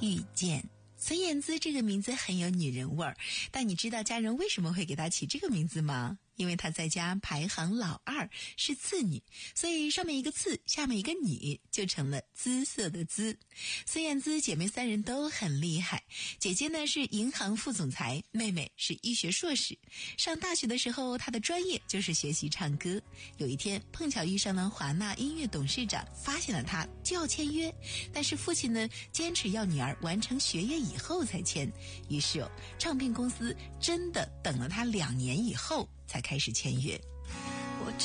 遇见。孙燕姿这个名字很有女人味儿，但你知道家人为什么会给她起这个名字吗？因为她在家排行老2，是次女，所以上面一个次，下面一个女，就成了姿色的姿。孙燕姿姐妹3人都很厉害，姐姐呢是银行副总裁，妹妹是医学硕士。上大学的时候，她的专业就是学习唱歌。有一天碰巧遇上了华纳音乐董事长，发现了她就要签约，但是父亲呢坚持要女儿完成学业以后才签，于是唱片公司真的等了她2年以后才开始签约。